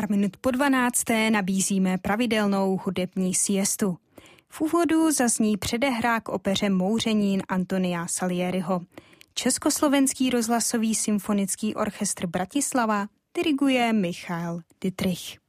Pár minut po 12. nabízíme pravidelnou hudební siestu. V úvodu zazní předehrá k opeře Mouřenín Antonia Salieriho. Československý rozhlasový symfonický orchestr Bratislava diriguje Michal Dittrich.